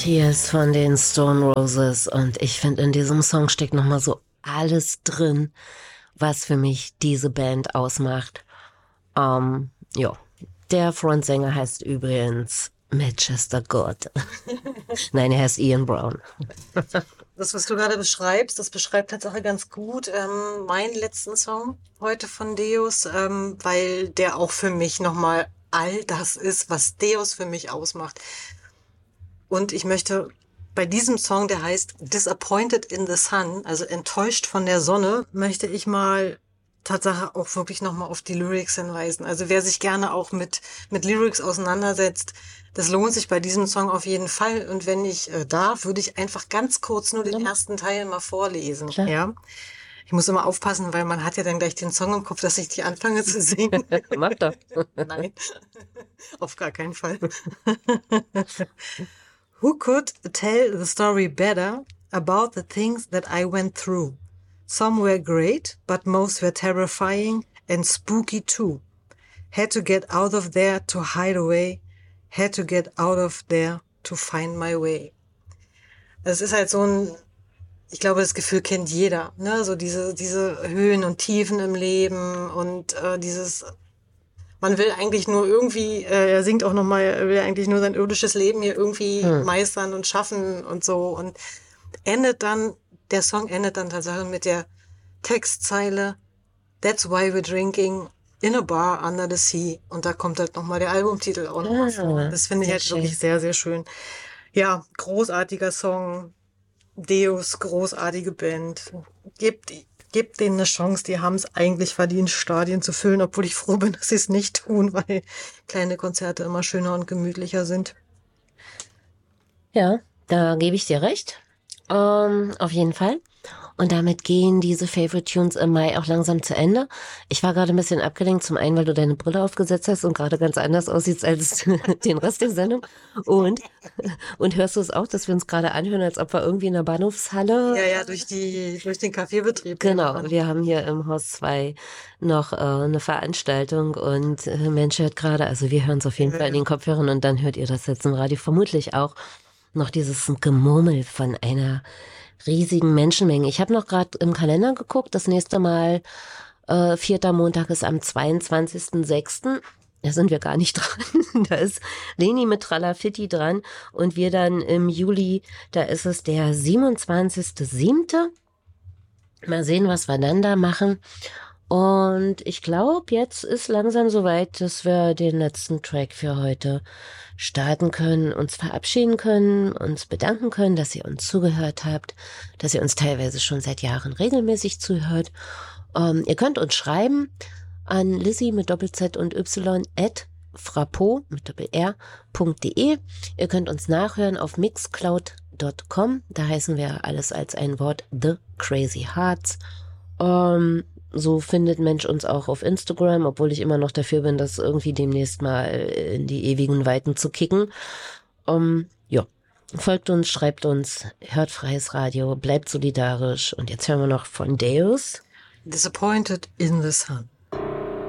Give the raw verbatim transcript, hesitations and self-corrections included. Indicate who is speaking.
Speaker 1: Tears von den Stone Roses und ich finde, in diesem Song steckt nochmal so alles drin, was für mich diese Band ausmacht. Ähm, ja, der Frontsänger heißt übrigens Manchester God. Nein, er heißt Ian Brown.
Speaker 2: Das, was du gerade beschreibst, das beschreibt Tatsache ganz gut ähm, meinen letzten Song heute von Deus, ähm, weil der auch für mich nochmal all das ist, was Deus für mich ausmacht. Und ich möchte bei diesem Song, der heißt Disappointed in the Sun, also enttäuscht von der Sonne, möchte ich mal Tatsache auch wirklich nochmal auf die Lyrics hinweisen. Also wer sich gerne auch mit, mit Lyrics auseinandersetzt, das lohnt sich bei diesem Song auf jeden Fall. Und wenn ich äh, darf, würde ich einfach ganz kurz nur den ersten Teil mal vorlesen.
Speaker 1: Klar.
Speaker 2: Ja. Ich muss immer aufpassen, weil man hat ja dann gleich den Song im Kopf, dass ich die anfange zu singen.
Speaker 1: Mach doch.
Speaker 2: Nein, auf gar keinen Fall. Who could tell the story better about the things that I went through? Some were great, but most were terrifying and spooky too. Had to get out of there to hide away. Had to get out of there to find my way. Es ist halt so ein, ich glaube, das Gefühl kennt jeder, ne? So diese, diese Höhen und Tiefen im Leben und äh, dieses, man will eigentlich nur irgendwie, äh, er singt auch nochmal, er will eigentlich nur sein irdisches Leben hier irgendwie hm. meistern und schaffen und so und endet dann, der Song endet dann tatsächlich mit der Textzeile That's why we're drinking in a bar under the sea. Und da kommt halt nochmal der Albumtitel auch noch vor. Das finde ich halt schön. Wirklich sehr, sehr schön. Ja, großartiger Song. Deus, großartige Band. Gebt, gebt denen eine Chance. Die haben es eigentlich verdient, Stadien zu füllen, obwohl ich froh bin, dass sie es nicht tun, weil kleine Konzerte immer schöner und gemütlicher sind.
Speaker 1: Ja, da gebe ich dir recht. Um, auf jeden Fall. Und damit gehen diese Favorite Tunes im Mai auch langsam zu Ende. Ich war gerade ein bisschen abgelenkt, zum einen, weil du deine Brille aufgesetzt hast und gerade ganz anders aussiehst als den Rest der Sendung. Und, und hörst du es auch, dass wir uns gerade anhören, als ob wir irgendwie in der Bahnhofshalle...
Speaker 2: Ja, ja, durch die, durch den Kaffeebetrieb.
Speaker 1: Genau, wir haben hier im Haus zwei noch äh, eine Veranstaltung und äh, Mensch hört gerade, also wir hören es auf jeden ja. Fall in den Kopfhörern und dann hört ihr das jetzt im Radio vermutlich auch. Noch dieses Gemurmel von einer riesigen Menschenmenge. Ich habe noch gerade im Kalender geguckt, das nächste Mal, äh, vierter Montag ist am zweiundzwanzigsten sechsten Da sind wir gar nicht dran. Da ist Leni mit Tralafitti dran und wir dann im Juli, da ist es der siebenundzwanzigsten siebten Mal sehen, was wir dann da machen. Und ich glaube, jetzt ist langsam soweit, dass wir den letzten Track für heute starten können, uns verabschieden können, uns bedanken können, dass ihr uns zugehört habt, dass ihr uns teilweise schon seit Jahren regelmäßig zuhört. Ähm, ihr könnt uns schreiben an Lizzie mit Doppel-Z und Y at frappo mit Doppel-R.de. Ihr könnt uns nachhören auf mixcloud Punkt com. Da heißen wir alles als ein Wort The Crazy Hearts. Ähm, So findet Mensch uns auch auf Instagram, obwohl ich immer noch dafür bin, das irgendwie demnächst mal in die ewigen Weiten zu kicken. Um, ja, folgt uns, schreibt uns, hört freies Radio, bleibt solidarisch. Und jetzt hören wir noch von Deus.
Speaker 2: Disappointed in the Sun.